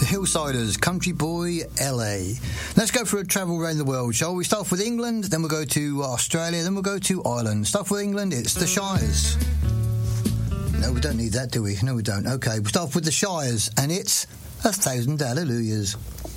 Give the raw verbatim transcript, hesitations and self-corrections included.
Hillsiders, Country Boy, L A. Let's go for a travel around the world, shall we? Start with England, then we'll go to Australia, then we'll go to Ireland. Start with England, it's the Shires. No, we don't need that, do we? No, we don't. OK, we'll start with the Shires, and it's A Thousand Hallelujahs.